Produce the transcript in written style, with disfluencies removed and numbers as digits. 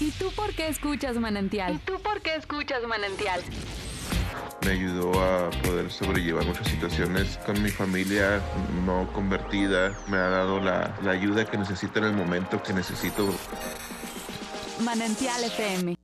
¿Y tú por qué escuchas Manantial? ¿Y tú por qué escuchas Manantial? Me ayudó a poder sobrellevar muchas situaciones con mi familia no convertida. Me ha dado la ayuda que necesito en el momento que necesito. Manantial FM.